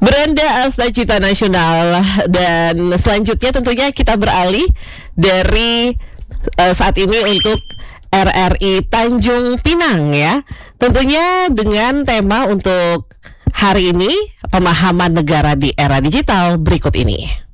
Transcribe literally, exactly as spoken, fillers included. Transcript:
Beranda Asta Cita Nasional. Dan selanjutnya tentunya kita beralih dari uh, saat ini untuk R R I Tanjung Pinang ya. Tentunya dengan tema untuk hari ini, pemahaman negara di era digital berikut ini.